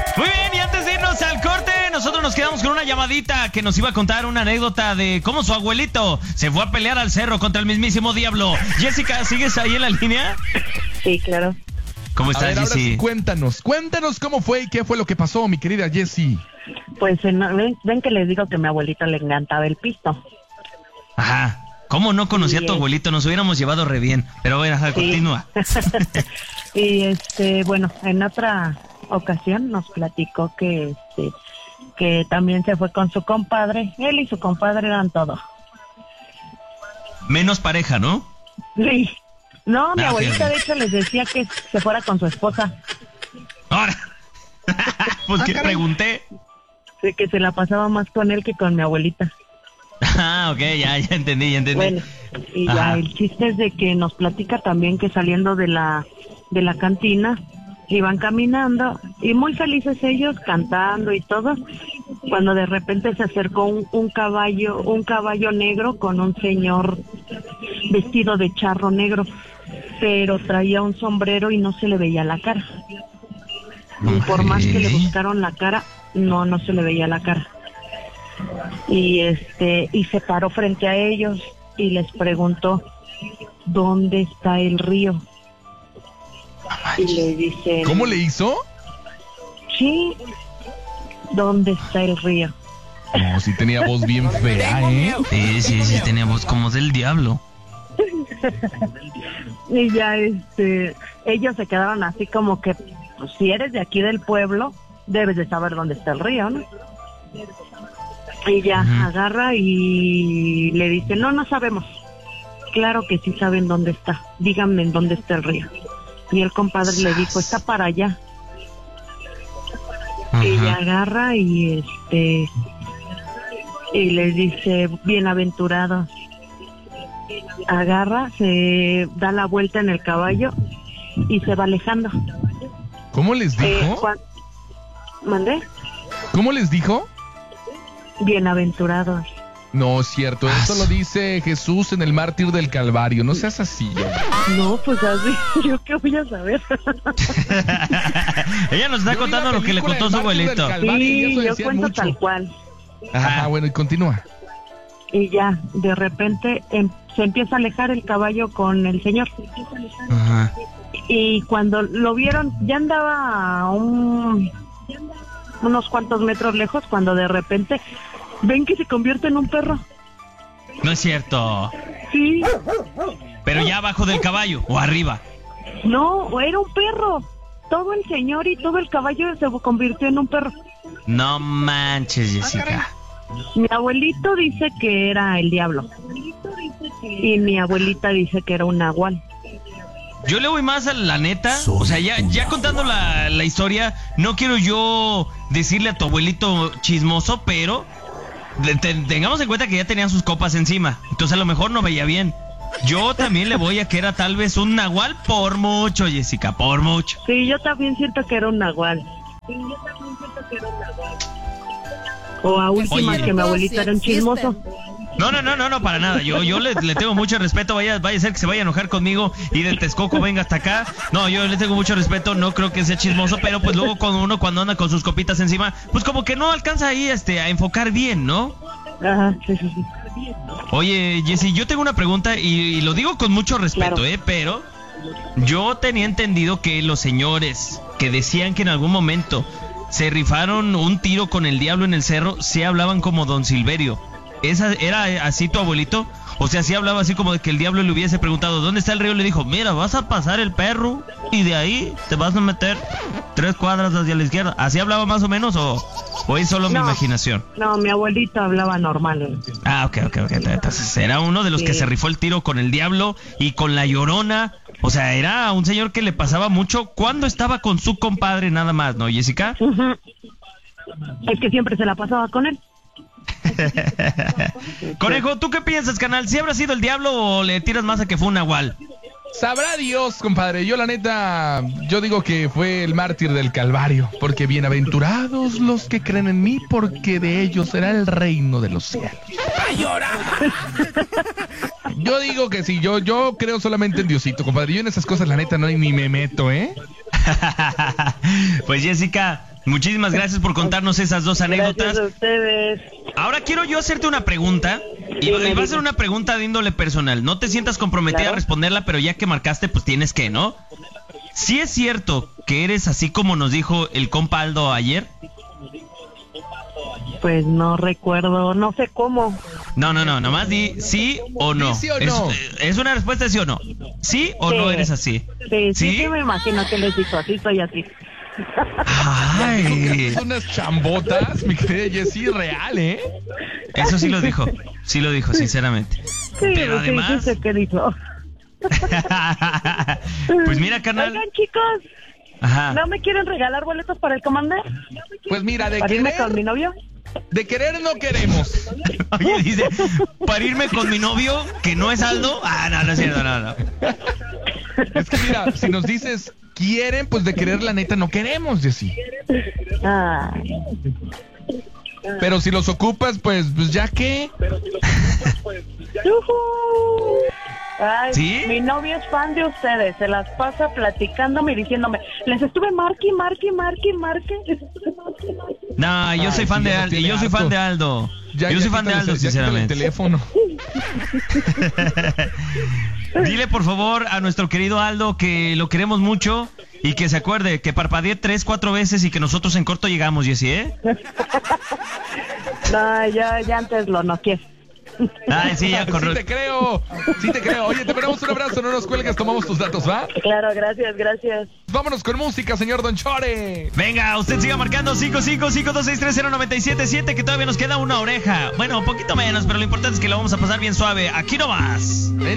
Muy bien, y antes de irnos al corte, nosotros nos quedamos con una llamadita que nos iba a contar una anécdota de cómo su abuelito se fue a pelear al cerro contra el mismísimo diablo. Jessica, ¿sigues ahí en la línea? Sí, claro. ¿Cómo estás, ahora Jessie? sí, cuéntanos cómo fue y qué fue lo que pasó, mi querida Jessie. Pues ven que les digo que a mi abuelito le encantaba el pisto. Ajá. ¿Cómo no conocía a tu Sí. abuelito? Nos hubiéramos llevado re bien. Pero bueno, ajá, Sí. continúa. Y bueno, en otra ocasión nos platicó que también se fue con su compadre. Él y su compadre eran todo. Menos pareja, ¿no? Sí. No, mi abuelita fíjate. de hecho les decía que se fuera con su esposa. Ahora. Pues que caray. pregunté. Sí, que se la pasaba más con él que con mi abuelita. Ah, ok, ya entendí. Bueno, y ya Ajá. el chiste es de que nos platica también que saliendo de la cantina iban caminando y muy felices ellos cantando y todo, cuando de repente se acercó un caballo negro con un señor vestido de charro negro, pero traía un sombrero y no se le veía la cara. Y por más que le Ok. buscaron la cara, no se le veía la cara. Y y se paró frente a ellos y les preguntó ¿dónde está el río? Y le dicen, ¿Cómo le hizo? sí, ¿dónde está el río? No, sí tenía voz bien fea, ¿eh? Sí, tenía voz como del diablo. Y ya ellos se quedaron así como que, pues, si eres de aquí del pueblo, debes de saber dónde está el río, ¿no? Y ya Ujú. agarra y le dice, no sabemos. Claro que sí saben dónde está, díganme en dónde está el río. Y el compadre le dijo, está para allá. Y Ajá. ya agarra y y les dice, bienaventurados. Agarra, se da la vuelta en el caballo y se va alejando. ¿Cómo les dijo? ¿Mandé? ¿Cómo les dijo? Bienaventurados. No, es cierto, esto lo dice Jesús en el mártir del Calvario, no seas así. No, pues así, yo qué voy a saber. Ella nos está Yo vi contando la lo que le película contó su del mártir del abuelito. Calvario. y Sí, eso yo decían cuento mucho. tal cual. Ajá, bueno, y continúa. Y ya, de repente se empieza a alejar el caballo con el señor. Ajá. Y cuando lo vieron, ya andaba a unos cuantos metros lejos, cuando de repente ven que se convierte en un perro. No es cierto. Sí, Pero ya abajo del caballo o arriba. no, era un perro. Todo el señor y todo el caballo se convirtió en un perro. No manches, Jessica. Mi abuelito dice que era el diablo. Y mi abuelita dice que era un nahual. Yo le voy más a la neta. O sea, ya contando la historia, no quiero yo decirle a tu abuelito chismoso, pero tengamos en cuenta que ya tenía sus copas encima. Entonces a lo mejor no veía bien. Yo también le voy a que era tal vez un nahual por mucho, Jessica, por mucho. Sí, yo también siento que era un nahual. O a última Oye. que mi abuelito era un chismoso. No, para nada. Yo le tengo mucho respeto. Vaya a ser que se vaya a enojar conmigo y de Texcoco venga hasta acá. No, yo le tengo mucho respeto. No creo que sea chismoso, pero pues luego cuando anda con sus copitas encima, pues como que no alcanza ahí a enfocar bien, ¿no? Ajá, sí. Oye, Jessy, yo tengo una pregunta y lo digo con mucho respeto, Claro. pero yo tenía entendido que los señores que decían que en algún momento se rifaron un tiro con el diablo en el cerro, se hablaban como Don Silverio. ¿Era así tu abuelito? O sea, sí hablaba así como de que el diablo le hubiese preguntado ¿dónde está el río? Le dijo, mira, vas a pasar el perro y de ahí te vas a meter 3 cuadras hacia la izquierda. ¿Así hablaba más o menos o es solo mi No. imaginación? No, mi abuelito hablaba normal. Ah, ok. Entonces era uno de los que Sí. se rifó el tiro con el diablo y con la Llorona. O sea, era un señor que le pasaba mucho cuando estaba con su compadre nada más, ¿no, Jessica? Ujú. Es que siempre se la pasaba con él. Conejo, ¿tú qué piensas, canal? ¿Si habrá sido el diablo o le tiras más a que fue un nahual? Sabrá Dios, compadre. Yo la neta, yo digo que fue el mártir del Calvario, porque bienaventurados los que creen en mí, porque de ellos será el reino de los cielos. Yo digo que sí, yo creo solamente en Diosito, compadre. Yo en esas cosas la neta no ni me meto, ¿eh? Pues Jessica, Muchísimas gracias por contarnos esas dos anécdotas. Gracias a ustedes. Ahora quiero yo hacerte una pregunta. Y va a ser una pregunta de índole personal. No te sientas comprometida a responderla, pero ya que marcaste, pues tienes que, ¿no? ¿Sí es cierto que eres así como nos dijo el compa Aldo ayer? Pues no recuerdo, no sé cómo. No, nomás di sí o no. ¿Sí o no? Es una respuesta de sí o no. ¿Sí o no eres así? Sí, me imagino que les dijo, así soy así. Ay. Son unas chambotas, mi querida Jessie, real, ¿eh? Eso sí lo dijo, sinceramente. Sí, Pero además... sí sé qué dijo. Pues mira, carnal. Oigan, chicos, Ajá. ¿no me quieren regalar boletos para el Commander? Pues mira, ¿Para irme con mi novio? de querer no queremos. Oye, dice, para irme con mi novio, que no es Aldo. No es cierto, no. Es que mira, si nos dices quieren, pues de querer la neta no queremos, Jessie. Pero si los ocupas, pues ya que. Ay, ¿Sí? Mi novio es fan de ustedes, se las pasa platicándome y diciéndome, les estuve marque. No, yo soy fan de Aldo. Yo soy fan de Aldo. Yo soy fan de Aldo, sinceramente. El teléfono. Dile por favor a nuestro querido Aldo que lo queremos mucho y que se acuerde que parpadee 3-4 veces y que nosotros en corto llegamos, Jessie, ¿eh? No, yo ya antes lo noqué. Ay, sí, ya corrió. Sí te creo. Oye, te ponemos un abrazo, no nos cuelgues, tomamos tus datos, ¿va? Claro, gracias. Vámonos con música, señor Don Chore. Venga, usted siga marcando 5552630977 que todavía nos queda una oreja. Bueno, un poquito menos, pero lo importante es que lo vamos a pasar bien suave. Aquí nomás.